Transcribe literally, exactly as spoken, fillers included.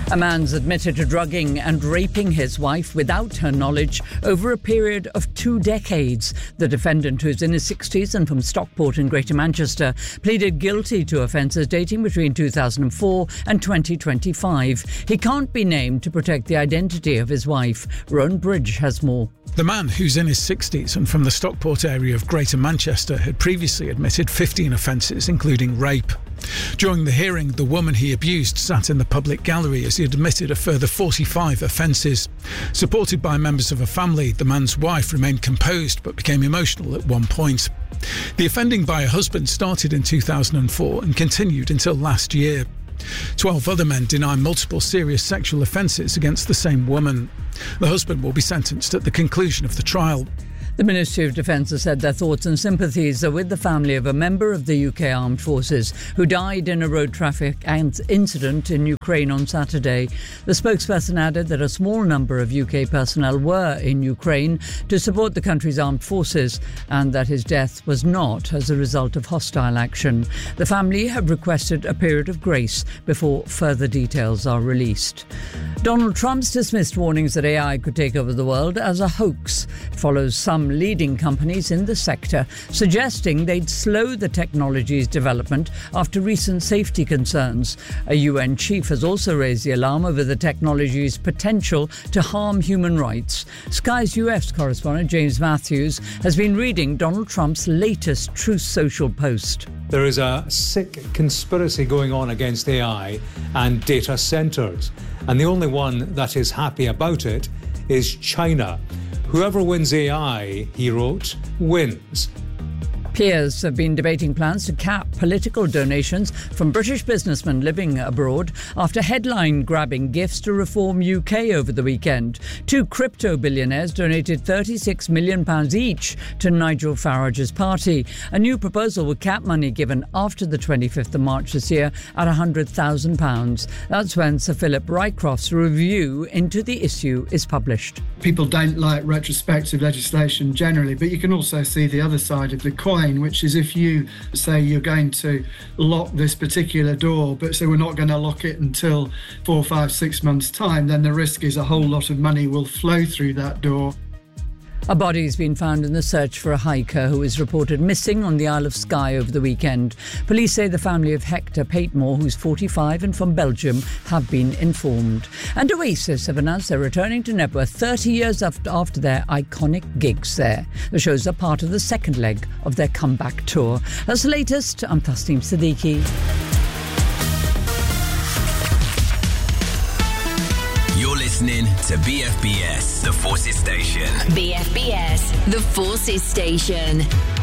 A man's admitted to drugging and raping his wife without her knowledge over a period of two decades. The defendant, who's in his sixties and from Stockport in Greater Manchester, pleaded guilty to offences dating between two thousand four and twenty twenty-five. He can't be named to protect the identity of his wife. Rowan Bridge has more. The man, who's in his sixties and from the Stockport area of Greater Manchester, had previously admitted fifteen offences, including rape. During the hearing, the woman he abused sat in the public gallery as he admitted a further forty-five offences. Supported by members of a family, the man's wife remained composed but became emotional at one point. The offending by her husband started in two thousand four and continued until last year. Twelve other men deny multiple serious sexual offences against the same woman. The husband will be sentenced at the conclusion of the trial. The Ministry of Defence has said their thoughts and sympathies are with the family of a member of the U K Armed Forces who died in a road traffic incident in Ukraine on Saturday. The spokesperson added that a small number of U K personnel were in Ukraine to support the country's armed forces and that his death was not as a result of hostile action. The family have requested a period of grace before further details are released. Donald Trump's dismissed warnings that A I could take over the world as a hoax. It follows some leading companies in the sector suggesting they'd slow the technology's development after recent safety concerns. A U N chief has also raised the alarm over the technology's potential to harm human rights. Sky's U S correspondent James Matthews has been reading Donald Trump's latest Truth Social post. There is a sick conspiracy going on against A I and data centres, and the only one that is happy about it is China. Whoever wins A I, he wrote, wins. Peers have been debating plans to cap political donations from British businessmen living abroad after headline-grabbing gifts to Reform U K over the weekend. Two crypto billionaires donated thirty-six million pounds each to Nigel Farage's party. A new proposal would cap money given after the twenty-fifth of March this year at one hundred thousand pounds. That's when Sir Philip Rycroft's review into the issue is published. People don't like retrospective legislation generally, but you can also see the other side of the coin, which is if you say you're going to lock this particular door, but say we're not going to lock it until four, five, six months' time, then the risk is a whole lot of money will flow through that door. A body has been found in the search for a hiker who was reported missing on the Isle of Skye over the weekend. Police say the family of Hector Patemore, who's forty-five and from Belgium, have been informed. And Oasis have announced they're returning to Knebworth thirty years after their iconic gigs there. The shows are part of the second leg of their comeback tour. That's the latest. I'm Tasneem Siddiqui. You're listening to B F B S, The Forces Station. B F B S, The Forces Station.